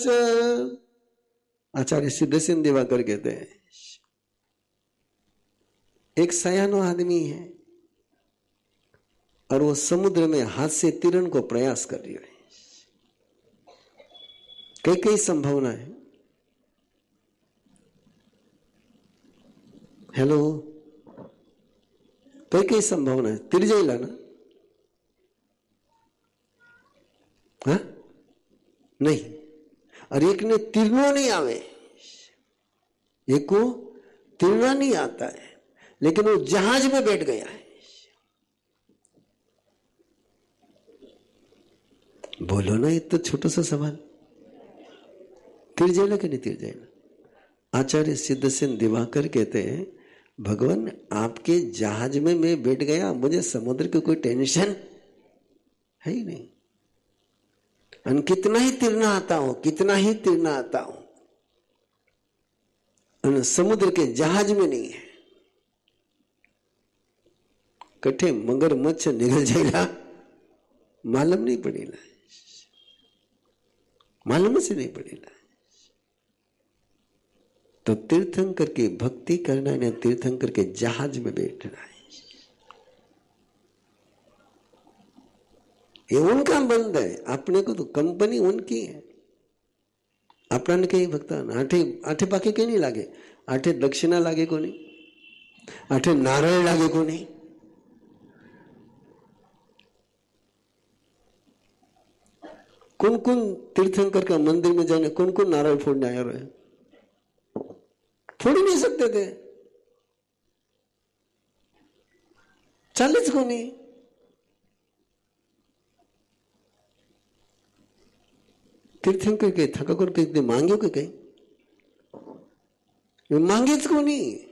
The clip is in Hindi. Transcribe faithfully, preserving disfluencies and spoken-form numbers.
आचार्य सिद्धसेन दिवाकर कहते हैं, एक सयानो आदमी है और वो समुद्र में हाथ से तीरन को प्रयास कर रही है। कई कई संभावना है। हेलो, कई कई संभावना है। तिर जाइला ना? हाँ नहीं। और एक ने तीरनो नहीं आवे, एक को तीरना नहीं आता है, लेकिन वो जहाज में बैठ गया है। बोलो ना, इतना छोटा सा सवाल। तिर जाएगा कि नहीं तिर जाएगा? आचार्य सिद्धसेन दिवाकर कहते हैं, भगवान आपके जहाज में मैं बैठ गया, मुझे समुद्र की कोई टेंशन है ही नहीं। और कितना ही तिरना आता हो, कितना ही तिरना आता हो, समुद्र के जहाज में नहीं है। कठे मगर मच्छ निकल जाएगा, मालूम नहीं पड़ेगा, मालूम से नहीं पड़ेगा। तो तीर्थंकर की भक्ति करना है, तीर्थंकर के जहाज में बैठना है। ये उनका बंद है, अपने को तो कंपनी उनकी है। अपना कहीं भक्ता आठे आठे पाके कहीं नहीं लागे, आठे दक्षिणा लागे को नहीं, आठे नारायण लागे को नहीं। कौन कौन तीर्थंकर का मंदिर में जाने, कौन कौन नारायण फोड़ने आया रहे? फोड़ नहीं सकते थे, चालीस को नहीं। तीर्थंकर के थका कर के मांगे को कहीं, मांगे को नहीं।